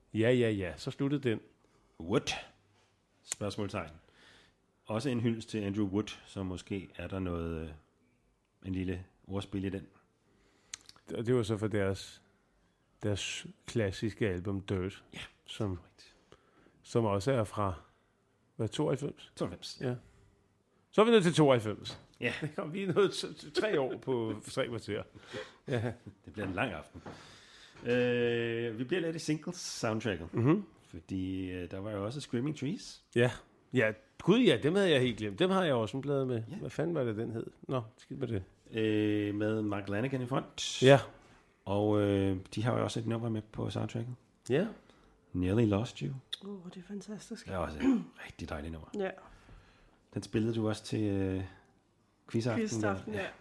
Ja, så sluttede den. Wood? Spørgsmålstegn. Også en hyldest til Andrew Wood, så måske er der noget, en lille ordspil i den. Og det var så for deres klassiske album Dirt, Ja, som også er fra 92? 92. Ja. Så er vi nået til 92. Ja. Vi er nået 3 år på 3 kvarter. Ja. Det bliver en lang aften. Vi bliver lidt i singles soundtracket, fordi der var jo også Screaming Trees. Ja. Ja, gud ja, dem havde jeg helt glemt. Dem har jeg også en plade med. Ja. Hvad fanden var det, den hed? Nå, skidt med det. Med Mark Lanegan i front. Ja. Og de har jo også et nummer med på soundtracket. Ja. Nearly Lost You. Det er fantastisk. Det er også et rigtig dejligt nummer. Ja. Den spillede du også til quizaften. Quizaften, ja.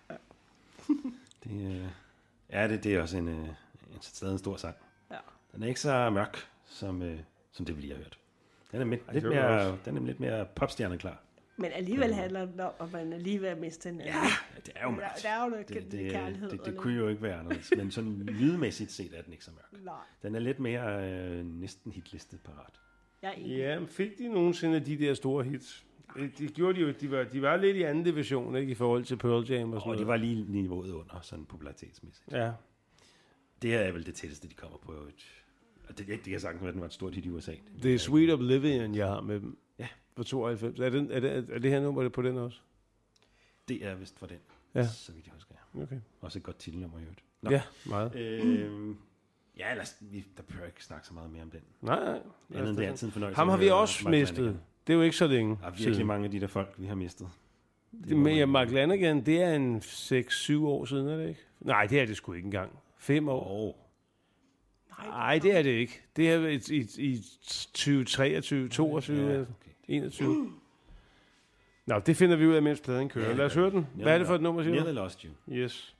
Det er også stadig en stor sang. Ja. Den er ikke så mørk, som det vi lige har hørt. Den er lidt mere popstjerneklar. Men alligevel handler det om, at man alligevel mister en. Ja, det er jo mørkt. Der er jo noget kærlighed. Det kunne jo ikke være noget. Men sådan lydmæssigt set er den ikke så mørk. Nej. Den er lidt mere næsten hitlistet parat. Ja, fik de nogensinde de der store hits? Det gjorde de jo. De var lidt i anden division, ikke, i forhold til Pearl Jam og sådan noget. Og de var lige niveauet under, sådan popularitetsmæssigt. Ja. Det er vel det tætteste, de kommer på. Og det kan sagtens være, at den var et stort hit i USA. Det er Sweet Oblivion, jeg har med dem. Ja. På 92. Er det her nummer på den også? Det er vist for den, så vidt jeg husker. Okay. Også et godt titelnummer i øvrigt. Ja, meget. Der behøver ikke snakke så meget mere om den. Nej. Andet end det er altid en fornøjelse. Ham har vi også mistet. Det er jo ikke så længe. Der er virkelig mange af de der folk, vi har mistet. Mark Lanegan, det er en 6-7 år siden, er det ikke? Nej, det er det sgu ikke engang. 5 år. Nej, det er det ikke. Det er i 2023, 22, 21. Nå, det finder vi ud af, mens pladen kører. Lad os høre den. Hvad er det for et nummer, siger du? Nearly Lost You. Yes.